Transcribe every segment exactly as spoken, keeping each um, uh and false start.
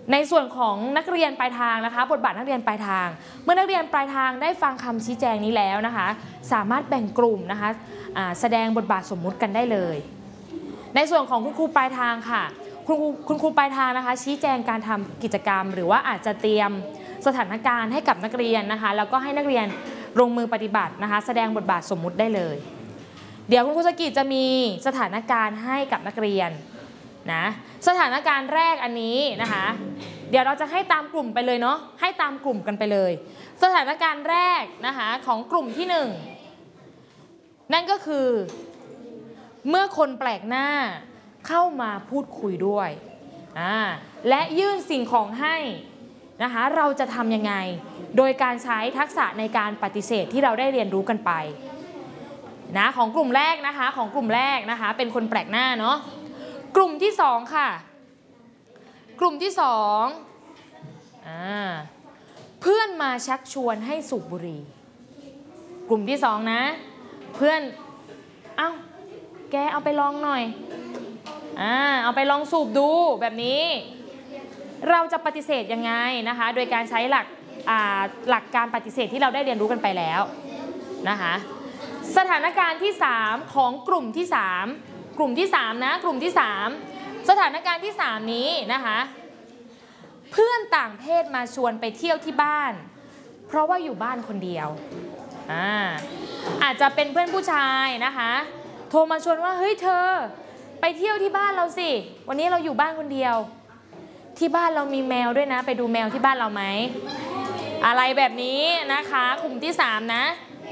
ในส่วนของนักเรียนปลายทางนะคะบทบาทนักเรียนปลายทางเมื่อนักเรียนปลายทางได้ฟังคำชี้แจงนี้แล้วนะคะสามารถแบ่งกลุ่มนะคะแสดงบทบาทสมมุติกันได้เลยในส่วนของคุณครูปลายทางค่ะคุณครูคุณครูปลายทางนะคะชี้แจงการทำกิจกรรมหรือว่าอาจจะเตรียมสถานการณ์ให้กับนักเรียนนะคะแล้วก็ให้นักเรียนลงมือปฏิบัตินะคะแสดงบทบาทสมมุติได้เลยเดี๋ยวคุณครูสกิจะมีสถานการณ์ให้กับนักเรียนนะสถานการณ์แรกอันนี้นะคะเดี๋ยวเราจะให้ตามกลุ่มไปเลยเนาะให้ตามกลุ่มกันไปเลยสถานการณ์แรกนะคะของกลุ่มที่หนึ่งนั่นก็คือเมื่อคนแปลกหน้าเข้ามาพูดคุยด้วยอ่าและยื่นสิ่งของให้นะคะเราจะทำยังไงโดยการใช้ทักษะในการปฏิเสธที่เราได้เรียนรู้กันไปนะของกลุ่มแรกนะคะของกลุ่มแรกนะคะเป็นคนแปลกหน้าเนาะกลุ่มที่สองค่ะกลุ่มที่สองอ่าเพื่อนมาชักชวนให้สูบบุหรี่กลุ่มที่สองนะเพื่อนเอ้าแกเอาไปลองหน่อยอ่าเอาไปลองสูบดูแบบนี้เราจะปฏิเสธยังไงนะคะโดยการใช้หลักหลักการปฏิเสธที่เราได้เรียนรู้กันไปแล้วนะคะสถานการณ์ที่สามของกลุ่มที่สามกลุ่มที่สามนะกลุ่มที่สามสถานการณ์ที่สามนี้นะคะเพื่อนต่างเพศมาชวนไปเที่ยวที่บ้านเพราะว่าอยู่บ้านคนเดียวอ่าอาจจะเป็นเพื่อนผู้ชายนะคะโทรมาชวนว่าเฮ้ยเธอไปเที่ยวที่บ้านเราสิวันนี้เราอยู่บ้านคนเดียวที่บ้านเรามีแมวด้วยนะไปดูแมวที่บ้านเราไหมอะไรแบบนี้นะคะกลุ่มที่สามนะ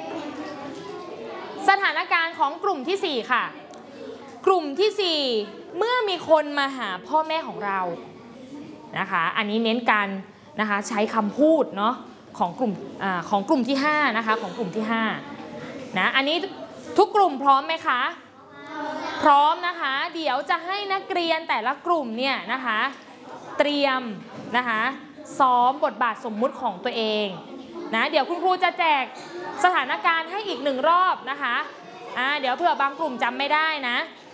สถานการณ์ของกลุ่มที่สี่ค่ะกลุ่มที่สี่เมื่อมีคนมาหาพ่อแม่ของเรานะคะอันนี้เน้นกันนะคะใช้คำพูดเนาะของกลุ่มอ่าของกลุ่มที่ห้านะคะของกลุ่มที่ห้านะอันนี้ทุกกลุ่มพร้อมไหมคะพร้อมนะคะเดี๋ยวจะให้นักเรียนแต่ละกลุ่มเนี่ยนะคะเตรียมนะคะซ้อมบทบาทสมมุติของตัวเองนะเดี๋ยวคุณครูจะแจกสถานการณ์ให้อีกหนึ่งรอบนะคะอ่าเดี๋ยวเผื่อบางกลุ่มจำไม่ได้นะ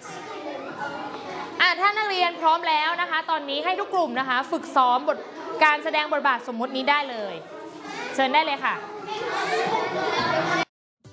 อ่าถ้านักเรียนพร้อมแล้วนะคะตอนนี้ให้ทุกกลุ่มนะคะฝึกซ้อมบทการแสดงบทบาทสมมุตินี้ได้เลยเชิญได้เลยค่ะ